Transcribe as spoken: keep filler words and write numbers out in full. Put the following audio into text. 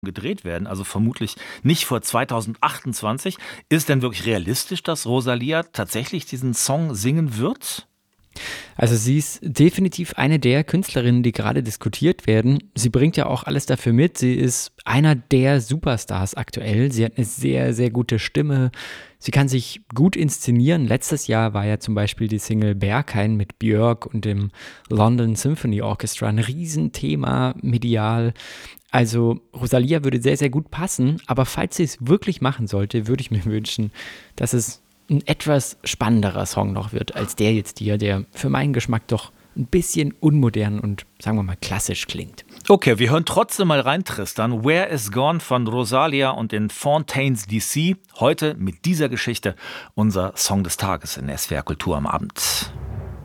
gedreht werden, also vermutlich nicht vor zweitausendachtundzwanzig. Ist denn wirklich realistisch, dass Rosalía tatsächlich diesen Song singen wird? Also sie ist definitiv eine der Künstlerinnen, die gerade diskutiert werden. Sie bringt ja auch alles dafür mit. Sie ist einer der Superstars aktuell. Sie hat eine sehr, sehr gute Stimme. Sie kann sich gut inszenieren. Letztes Jahr war ja zum Beispiel die Single Berghain mit Björk und dem London Symphony Orchestra ein Riesenthema medial. Also Rosalía würde sehr, sehr gut passen. Aber falls sie es wirklich machen sollte, würde ich mir wünschen, dass es ein etwas spannenderer Song noch wird, als der jetzt hier, der für meinen Geschmack doch ein bisschen unmodern und, sagen wir mal, klassisch klingt. Okay, wir hören trotzdem mal rein, Tristan. Where is Gone von Rosalía und den Fontaines D C. Heute mit dieser Geschichte unser Song des Tages in S W R Kultur am Abend.